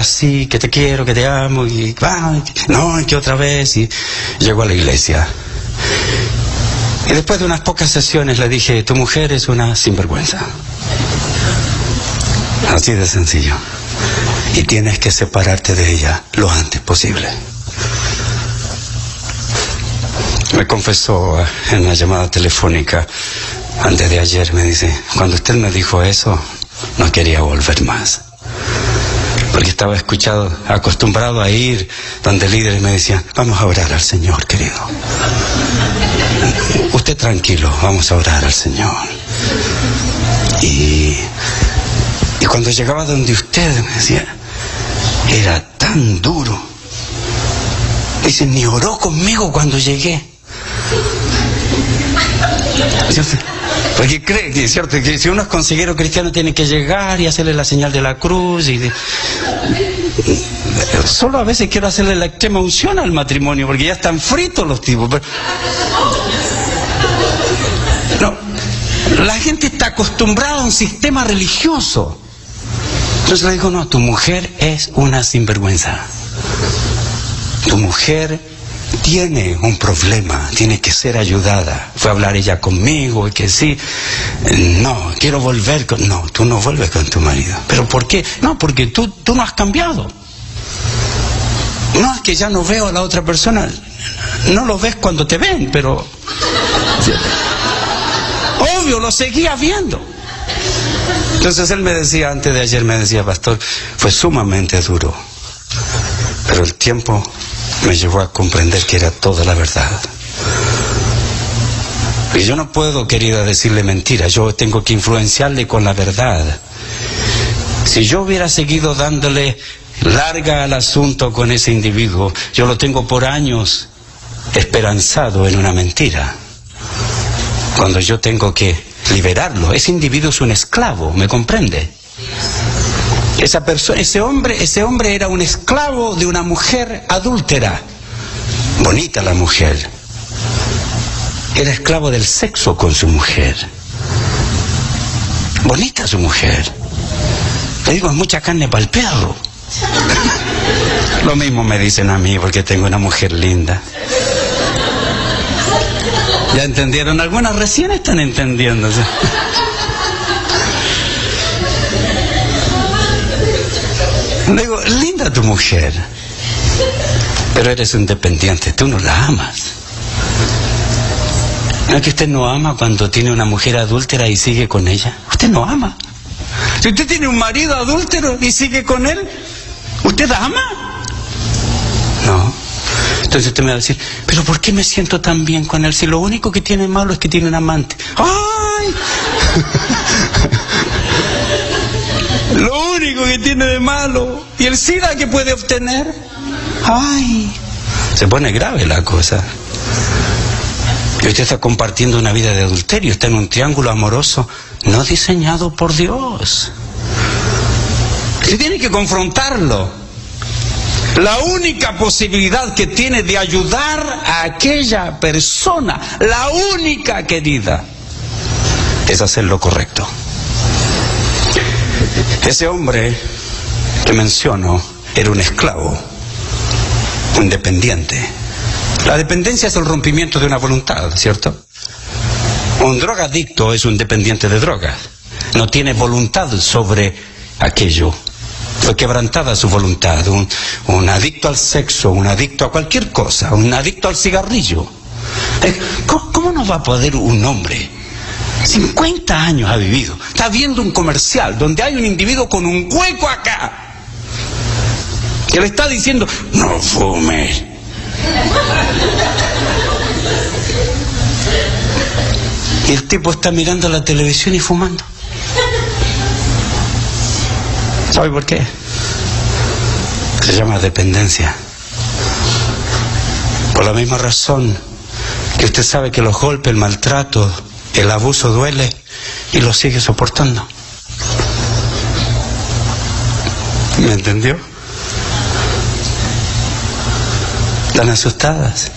así, que te quiero, que te amo, y no, que otra vez, y llegó a la iglesia. Y después de unas pocas sesiones le dije, tu mujer es una sinvergüenza. Así de sencillo. Y tienes que separarte de ella lo antes posible. Me confesó en una llamada telefónica antes de ayer, me dice, cuando usted me dijo eso, no quería volver más. Porque estaba acostumbrado a ir donde líderes me decían, vamos a orar al Señor, querido. Usted tranquilo, vamos a orar al Señor. Y cuando llegaba donde usted me decía, era tan duro. Dice, ni oró conmigo cuando llegué. Porque cree que es cierto que si uno es consejero cristiano tiene que llegar y hacerle la señal de la cruz solo a veces quiero hacerle la extrema unción al matrimonio porque ya están fritos los tipos. Pero... no, la gente está acostumbrada a un sistema religioso. Entonces le digo, no, tu mujer es una sinvergüenza. Tu mujer tiene un problema, tiene que ser ayudada. Fue a hablar ella conmigo y que sí, no, quiero volver con... No, tú no vuelves con tu marido. ¿Pero por qué? No, porque tú no has cambiado. No, es que ya no veo a la otra persona. No lo ves cuando te ven, pero... obvio, lo seguía viendo. Entonces él me decía, antes de ayer me decía, pastor, fue sumamente duro. Pero el tiempo me llevó a comprender que era toda la verdad. Y yo no puedo, querida, decirle mentira. Yo tengo que influenciarle con la verdad. Si yo hubiera seguido dándole larga al asunto con ese individuo, yo lo tengo por años esperanzado en una mentira. Cuando yo tengo que liberarlo, ese individuo es un esclavo, ¿me comprende? Esa persona, ese hombre era un esclavo de una mujer adúltera. Bonita la mujer. Era esclavo del sexo con su mujer. Bonita su mujer. Le digo, es mucha carne para el perro. Lo mismo me dicen a mí porque tengo una mujer linda. ¿Ya entendieron? Algunas recién están entendiendo. Le digo, linda tu mujer, pero eres un dependiente, tú no la amas. ¿No es que usted no ama cuando tiene una mujer adúltera y sigue con ella? Usted no ama. Si usted tiene un marido adúltero y sigue con él, ¿usted ama? No. Entonces usted me va a decir, pero ¿por qué me siento tan bien con él si lo único que tiene malo es que tiene un amante? ¡Ay! Lo único que tiene de malo. ¿Y el SIDA que puede obtener? ¡Ay! Se pone grave la cosa. Y usted está compartiendo una vida de adulterio, está en un triángulo amoroso no diseñado por Dios. Usted tiene que confrontarlo. La única posibilidad que tiene de ayudar a aquella persona, la única, querida, es hacer lo correcto. Ese hombre que menciono era un esclavo, un dependiente. La dependencia es el rompimiento de una voluntad, ¿cierto? Un drogadicto es un dependiente de drogas. No tiene voluntad sobre aquello. Fue quebrantada su voluntad. Un adicto al sexo, un adicto a cualquier cosa, un adicto al cigarrillo. ¿Cómo no va a poder un hombre? 50 años ha vivido. Está viendo un comercial donde hay un individuo con un hueco acá que le está diciendo, no fumes. Y el tipo está mirando la televisión y fumando. ¿Sabe por qué? Se llama dependencia. Por la misma razón que usted sabe que los golpes, el maltrato, el abuso duele y lo sigue soportando. ¿Me entendió? Están asustadas.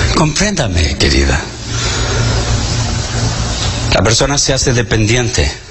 Compréndame, querida. La persona se hace dependiente